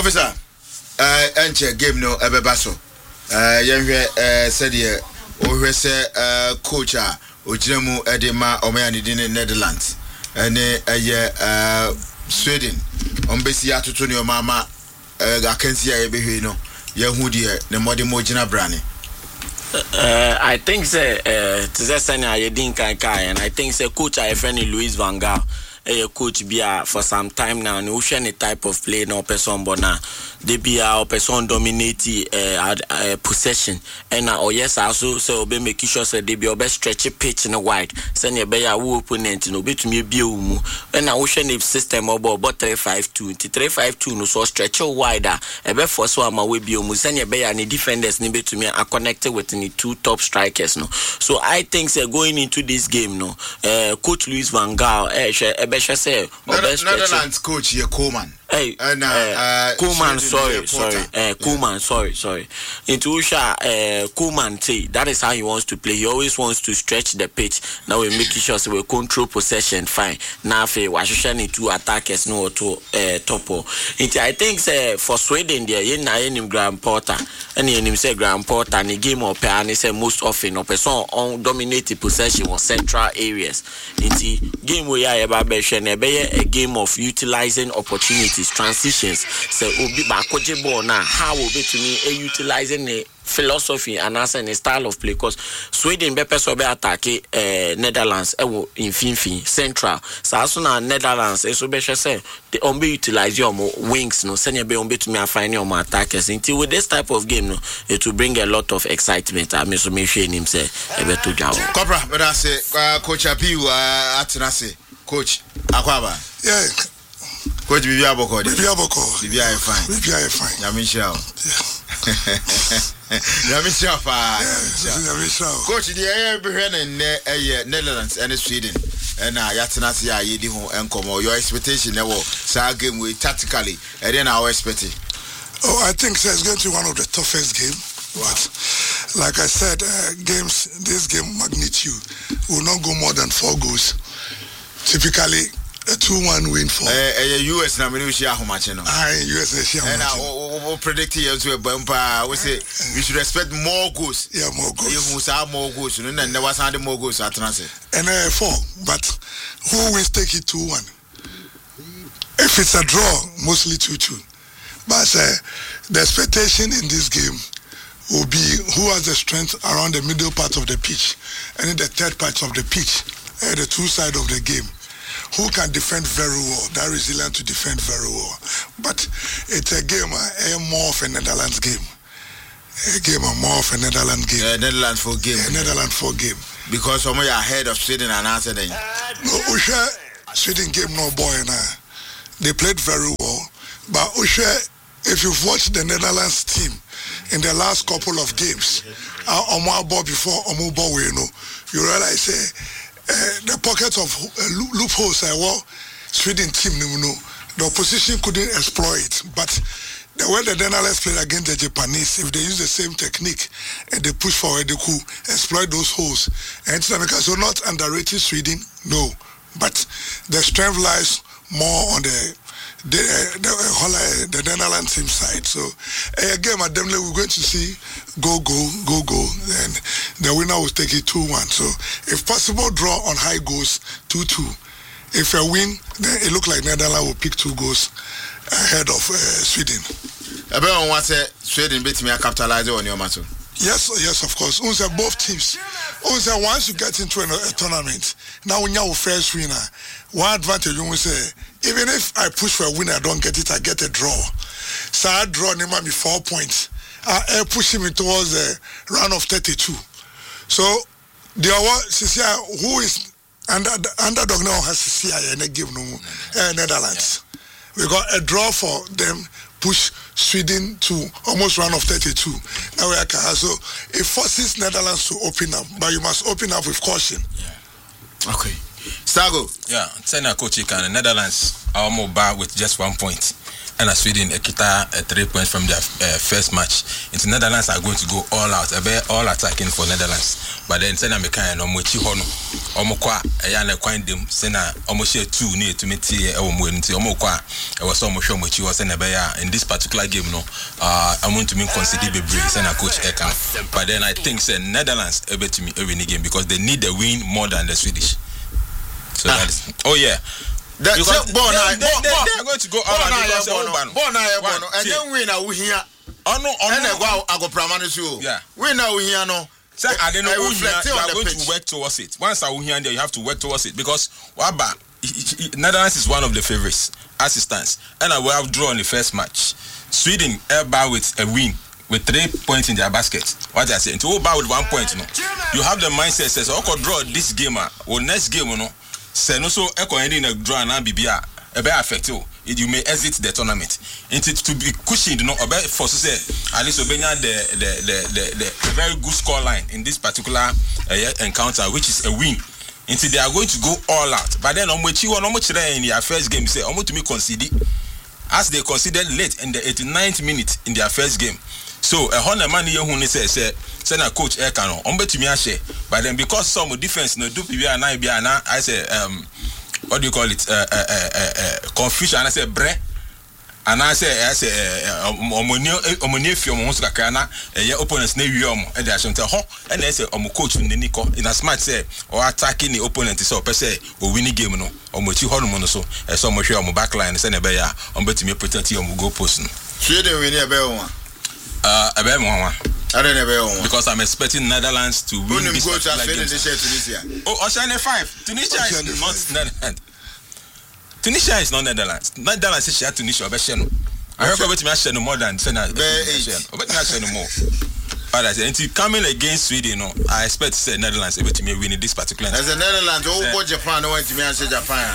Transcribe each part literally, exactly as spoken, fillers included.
Officer, uh, enter game no ebebaso. Uh, Yanwe uh, said here, or say uh, coach, Ojemu Edema, Omeani in Netherlands, and a year uh, Sweden. On Bessia to Tonio Mama, I can see a behino, Yahudia, the Modi Mojina Brani. Uh, I think say uh, to say Sanya Yedin Kai, and I think say coach I friend Louis Van Gaal. A coach be for some time now. No any type of play no person bona. They be a person dominate uh, uh, possession. And now uh, oh yes also so be making sure say they be a best stretchy pitch in a wide. Send your be a opponent no be to me be umu. And now ocean if system about but three five two. Three five two no so stretch wider. A be for so ama we be umu. Send your be any defenders ni be to me are connected with the two top strikers no. So I think say going into this game no. Uh, coach Louis Van Gaal eh, Say, Netherlands coach here, Koeman. Hey, uh, uh, Koeman, sorry, sorry, uh, Koeman, sorry, sorry. Into Usha, uh, Koeman say that is how he wants to play. He always wants to stretch the pitch. Now we're making sure so we control possession. Fine. Now, for Washington two attackers, no to uh, topo. I think say for Sweden, there, you know, any Graham Porter, and he say Graham Porter, and the game of and he say most often, or person on dominated possession was central areas. It's game we are about a game of utilizing opportunities. Transitions say obi ba koje ball now how will be to me a utilizing the philosophy and as a style of play because Sweden be person be attack uh, Netherlands e wo infinfin central so as na Netherlands e so be say they only utilize your wings no send be only to me find your attackers until with this type of game no it will bring a lot of excitement I mean so me share him say e be to jawo Cobra but I say uh, coach Abiu uh, atenase coach Akwaba yeah Coach Bibi Aboko. Bibi Aboko. Bibi are fine. Bibi are fine. Yamichao. Yamichao fine. Yamichao. Coach, the air behind in Netherlands and Sweden. And I yatinasi ya yedi ho enkomo. Your expectation never sa game we tactically and then our expecting. Oh, I think so it's going to be one of the toughest games. But like I said, uh, games this game magnitude will not go more than four goals. Typically a two one win for eh uh, U S na me share how much no ah U S na share and I predict you to a bumper we say we should expect more goals yeah more goals you must have more goals no and there was had more goals at transfer and uh, four but who wins take it two one if it's a draw mostly two two but uh, the expectation in this game will be who has the strength around the middle part of the pitch and in the third part of the pitch uh, the two side of the game. Who can defend very well? That resilient to defend very well. But it's a game, a more of a Netherlands game. A game, a more of a Netherlands game. Yeah, Netherlands for game. A Netherlands for game. Because some of you are ahead of Sweden and answer then. No, Usha, Sweden game no boy now. They played very well. But Usha, if you've watched the Netherlands team in the last couple of games, uh, Omar ball before Omar ball, you know, you realize say. Uh, the pockets of uh, loopholes I uh, well, Sweden team you know, the opposition couldn't exploit but the way the Netherlands played against the Japanese if they use the same technique and they push forward they could exploit those holes and so not underrated Sweden no but the strength lies more on the the the, uh, the Netherlands team side so uh, again at them we're going to see go go go go and the winner will take it two one so if possible draw on high goals two two if a win then it look like Netherlands will pick two goals ahead of uh, Sweden. Everyone wants to Sweden beat me a capitalize on your match. Yes, yes, of course. Also, both teams. Also, once you get into a, a tournament, now when you're first winner, one advantage you will say, even if I push for a winner, I don't get it, I get a draw. So I draw me four points. I pushing me towards the round of thirty-two. So the other, who is under underdog now has C I A and they give no uh, Netherlands. We got a draw for them. Push Sweden to almost round of thirty-two. Now we are so it forces Netherlands to open up, but you must open up with caution. Yeah. Okay. Stago. Yeah, Sena coach can Netherlands are more bar with just one point. And a Sweden a kita uh, three points from their uh, first match. Into Netherlands are going to go all out, all attacking for Netherlands. But then Sena Mekan no mochi hono. Omokwa ayana kwin dem Sena omoshare two near to meet here omo nti omokwa e was omo show mochi was Sena beya in this particular game no. Uh I want to mean consider be brave Sena coach Ekan. But then I think say Netherlands able to me win the game because they need the win more than the Swedish. So ah. that is oh yeah. That because they, they, they, they, they are going to go all out because they won. Born I won, and then win a here. Oh no, oh no, go I go Pramanisu. Yeah, win now here no. Say I don't know. You are going to work towards it. Once I will here, you have to work towards it because Waba Netherlands is one of the favorites assistants, and I will have drawn the first match. Sweden airbar with a win. With three points in their basket. What I say, to go back with one point, no. You have the mindset says, "I could draw this game, or next game, no." Say no, so echo ending a draw and be a be affected. You may exit the tournament. And to, to be cushioned, no, about for say at least Obenya the the the the, the, the very good score line in this particular uh, encounter, which is a win. Until they are going to go all out. But then, on which you are much in their first game, say, "I'm going to me concede," as they considered late in the eighty-ninth minute in their first game. So a hundred man here who say say say na coach Ekano on betumi ahye but then because some defense no do P B and I be and I say um what do you call it uh, uh, uh, uh, confusion and I say bre and I say I say omonio omonio fi omo so kakra na eh opponents na wi omo e dey asem tell ho and I say omo coach ni niko in a smart say or attacking the opponent so per say o win game no omo chi hono no so e so omo hwe omo backline say na be ya on betumi protect omo goal post no Sweden win e be one. Uh, a bit more. I don't know because I'm expecting Netherlands to win this game. Oh, Oceania five. Tunisia Oceania is not Netherlands. Tunisia is not Netherlands. Netherlands is share Tunisia. I heard about me share no more than ten. About me share no more. But I say, until coming against Sweden, no, I expect to say Netherlands able to me win this particular. As the Netherlands, oh, Japan, no one to me answer Japan.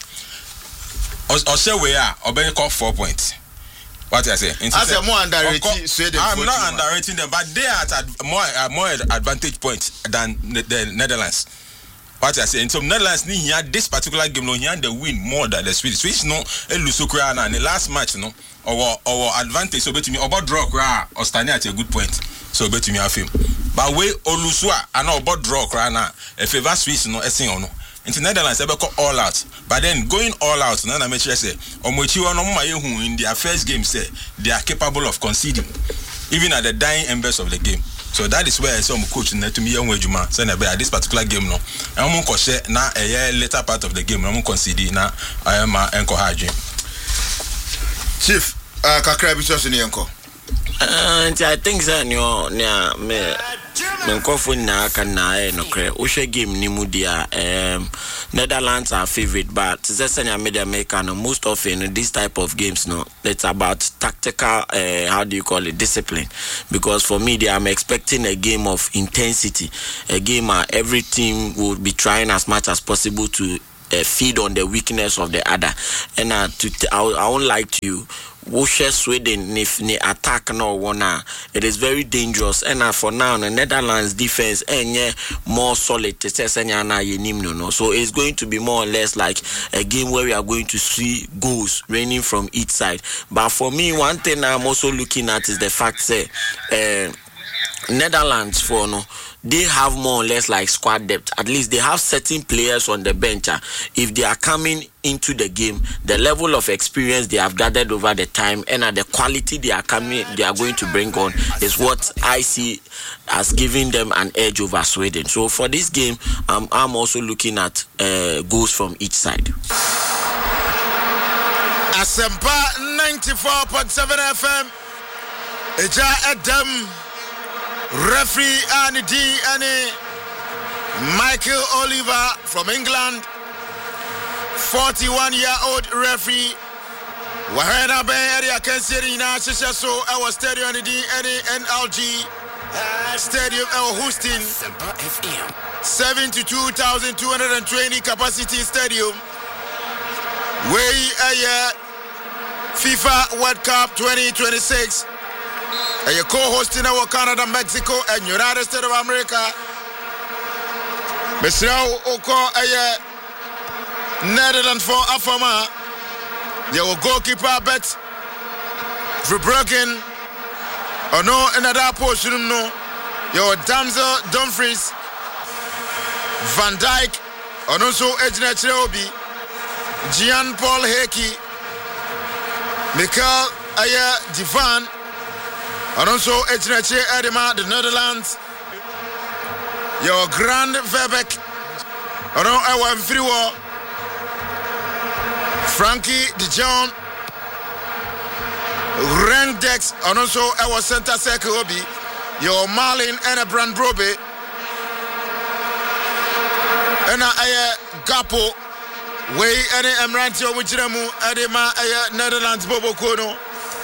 Or we are, or better call four points. What I say? As a more underrated Sweden. I'm not underrating them, but they are at more uh, more advantage point than the, the Netherlands. What I say? In some Netherlands, ni here this particular game, no, here they win more than the Swedish. Swedish no, Elusukra na the last match, no, our our advantage. So bet me about draw kra or stand at a good point. So bet me have him. But we Olusua and about draw kra na a favor Swiss no, essing or no. Into Netherlands, they go all out. But then going all out, Nana make sure say, in their first game say they are capable of conceding, even at the dying embers of the game. So that is where some coach to me young Juma say at this particular game no. I'm going to na a year later part of the game. I'm going to concede na I am encouraging. Chief, uh, kakra bisos ni enko. And I think that you near me. Menkofo na aka na e no kre wo hwe game ni mu dia um Netherlands are favorite but the senior media maker no most often this type of games no it's about tactical uh, how do you call it discipline because for me they, I'm expecting a game of intensity a game where every team will be trying as much as possible to uh, feed on the weakness of the other and uh, to t- I, I won't like to Wushe Sweden if ni attack no one it is very dangerous and uh, for now the Netherlands defense enye more solid to say na no so it's going to be more or less like a game where we are going to see goals raining from each side but for me one thing I'm also looking at is the fact that uh, Netherlands for no they have more or less like squad depth. At least they have certain players on the bench. Uh, if they are coming into the game, the level of experience they have gathered over the time and uh, the quality they are coming, they are going to bring on is what I see as giving them an edge over Sweden. So for this game, um, I'm also looking at uh, goals from each side. Asempa ninety-four point seven F M. Eja Adam. Referee Annie D. Annie Michael Oliver from England, forty-one-year-old referee. Wahena Ben area Kensirina Shishaso our stadium Annie D. Annie N L G Stadium El Houston, seventy-two thousand two hundred twenty capacity stadium. Way a FIFA World Cup twenty twenty-six. And you're co-hosting our Canada, Mexico, and United States of America. Mister Oko, Netherlands for Afama. Your goalkeeper bet Verbruggen. Oh no, another portion no. Your Damsel Dumfries. Van Dijk. Oh no, so Ejna Cheobi. Jean Paul Heki. Michael Aya Divan. And also Ejna Edema, the Netherlands. Your Grand Verbeek. Oh no, I want free war. Frankie de Jong, Rendex, and also our center circle Obi, your Marlin and a Brand Brobe, and I Gapo, way any Emrantio Wichiramu, Adema, Netherlands Bobo Kono,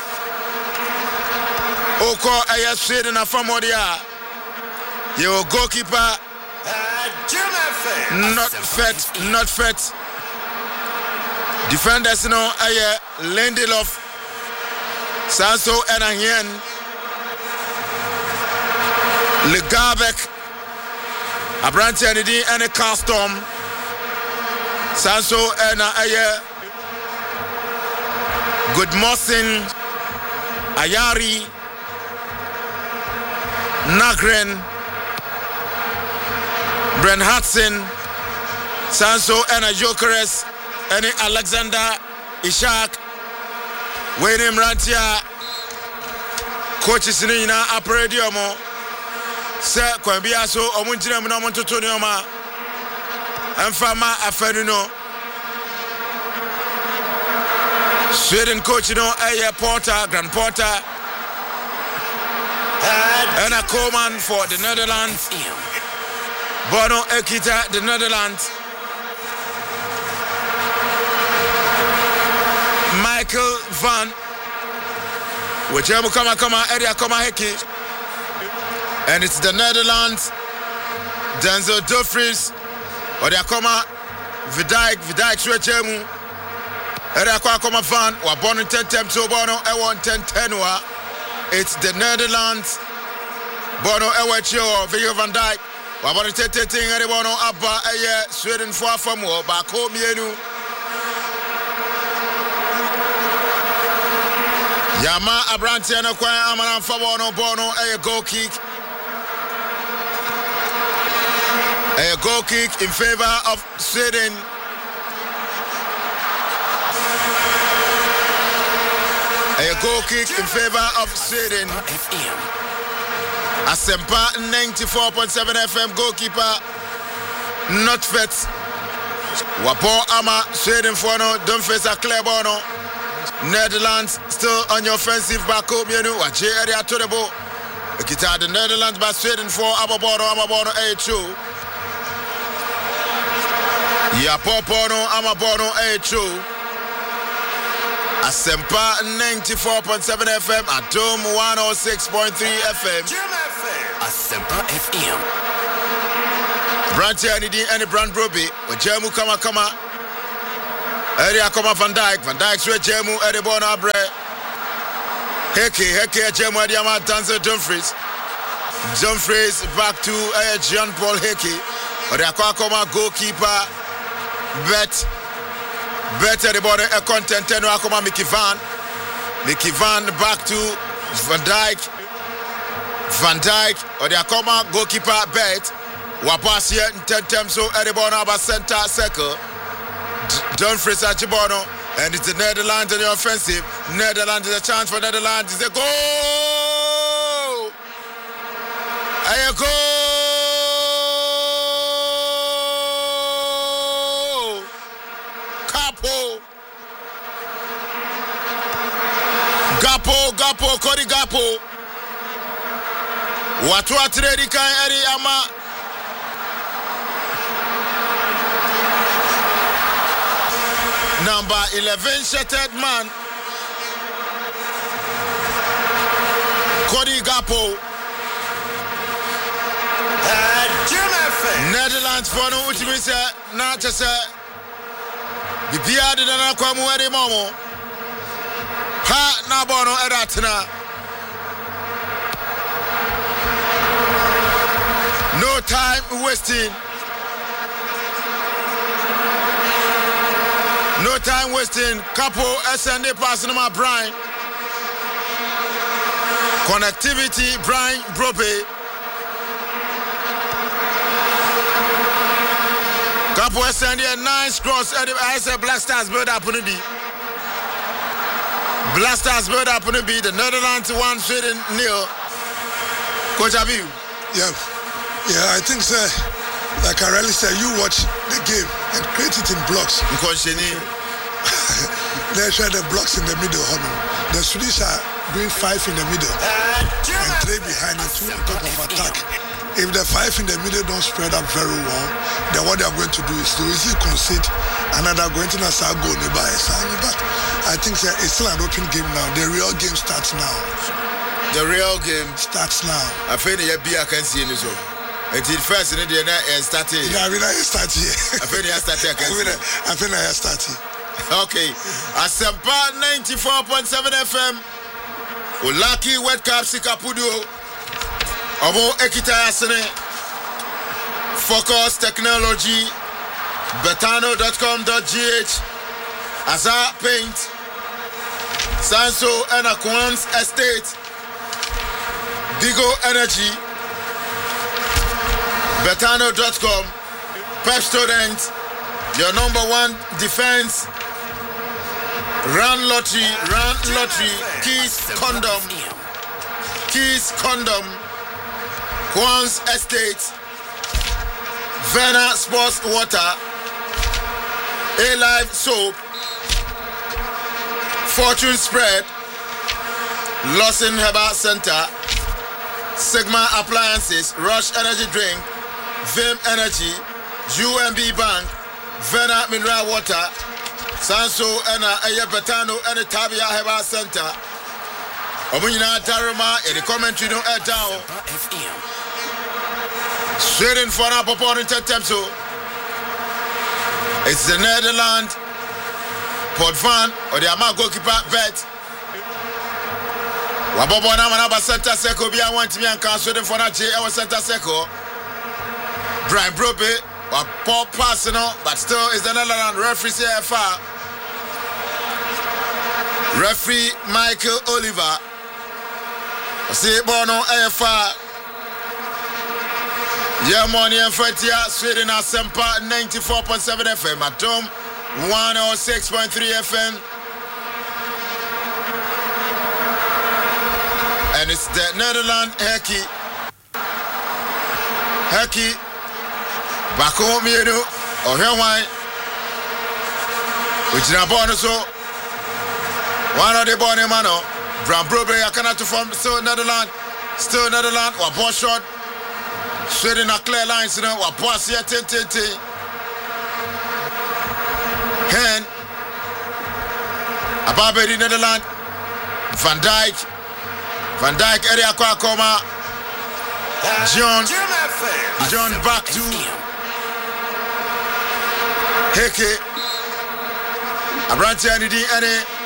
Oko Aya Sweden and Famodia, your goalkeeper, not fit, not fit. Defenders no aye Lindelof Sanso and Ahien Legabek Abrante Anidi and a Custom Sanso and aye Goodmosin Ayari Nagren Bren Hudson Sanso and a Jokeres Any Alexander Ishak Wayne Rantia coaches in a aprediomo Sir Kwambiaso Omuntina Montonioma and Fama Afenuno Sweden coach no Aya Porter, Grand Porter and a Coleman for the Netherlands Bono Ekita, the Netherlands Michael Van Wajemu Kama Kama Area Kama Heki and it's the Netherlands Denzel Dumfries or the Akoma Vidijk Vidijk Wajemu Area Kama Van Wabon ten ten so Bono Ewon ten ten wa it's the Netherlands Bono Ewachio Virgil van Dijk Wabon ten ten ting Ere Bono Abba Eye Sweden for Famu back home Yenu Yama Abrantiano Kwa Amaran Fabono Bono a goal kick. A goal kick in favor of Sweden. A goal kick in favor of Sweden. Asempa ninety-four point seven F M goalkeeper not fit. Wapo Ama Sweden Fono don't face a clear bono. Netherlands still on your offensive back home, you know. Wache area to the ball. Kita the Netherlands by Sweden for Ababono, Amabono A two. Ya Popono, Amabono A two. Asempa ninety-four point seven F M, Atom one oh six point three F M. Asempa F M. Branche Anidi and Brand Broby, Wajemu Kama Kama. Area Kama Van Dijk, Van Dijk Swe Jemu, Edibon Abre. Heke, Heke, Jemu, Adiama, Dancer Dumfries. Dumfries back to uh, Jean Paul Heke. Area Kama goalkeeper, Bet. Bet Edibon, a content, Teno Akoma Mickey Van. Mickey Van back to Van Dijk. Van Dijk, Area Kama goalkeeper, Bet. Wapasia, Tentemso, Edibon Abba center circle. Dumfries Achibono, and it's the Netherlands in the offensive. Netherlands is a chance for Netherlands. It's a goal! A goal! Capo! Gapo, Gapo, Cody Gapo. Watu atredi kan eri ama. Number eleven, shattered man. Cody Gapo. Netherlands for no which means not just a Bibia did not come away momo. Ha Nabono Eratna. No time wasting. no time wasting. Capo S N D passing my Brian. Connectivity, Brian Brope. Capo S N D a nice cross. I said Black Stars build up on the D. Black Stars build up on the B. The Netherlands one Sweden nil. Coach Abiu. Yeah, yeah, I think so. Like I really said, you watch the game and create it in blocks. They share the blocks in the middle. The Swedish are doing five in the middle and three behind and two on top of attack. If the five in the middle don't spread up very well, then what they are going to do is to easily concede another going to Nasa goal nearby. But I think so, it's still an open game now. The real game starts now. The real game starts now. I feel the B I can see it so. It is first in the day and started. Yeah, I mean I started. I feel I started. I feel I started. Okay. Asempa ninety-four point seven F M. Ulaki World Cup Sikapudio. Obo Ekita Yasene. Focus Technology. Betano dot com dot g h. Azar Paint. Sanso and Aquans Estate. Digo Energy, Betano dot com, Pep Student, your number one defense, Run Lottery, Run Lottery, Keys Condom, Keys Condom, Quans Estate, Vena Sports Water, A-Live Soap, Fortune Spread, Lawson Herbal Center, Sigma Appliances, Rush Energy Drink, Vim Energy, U M B Bank, Vena Mineral Water, Sanso and Aya Betano and the Tabia Herbal Center. Omunina Daruma in the commentary no air down. Sweden for our opponent Temso. It's the Netherlands, Port Van or the Ama goalkeeper bet. Wabobo na manaba center circle bi want me and cancel them for that J our center circle. Brian Brobe a poor pass no, but still is the Netherlands referee C F R. Referee Michael Oliver. See Bono A F R. Yeah, money and Fatia Sweden Asempa ninety-four point seven F M at home one oh six point three F M. And it's the Netherlands Heki. Heki. Back home, you know. Or here, why? Which is a bonus. So, one of the bonus, man. Brown Brobe, I cannot form. Still Netherlands. Still Netherlands. Or ball shot. Sweden a clear lines, you know. Or pass here, ten, ten, ten. Hen. Ababedi Netherlands. Van Dijk. Van Dijk area kwa koma. John. John back to Heke. Abranti Anidi Ane.